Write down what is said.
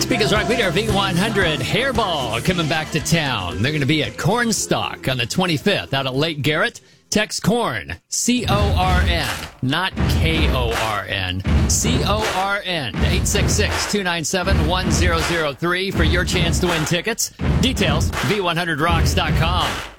Speakers Rock Leader V100 Hairball coming back to town. They're going to be at Cornstalk on the 25th out at Lake Garrett. Text CORN, C-O-R-N, not K-O-R-N, C-O-R-N, 866-297-1003 for your chance to win tickets. Details, V100rocks.com.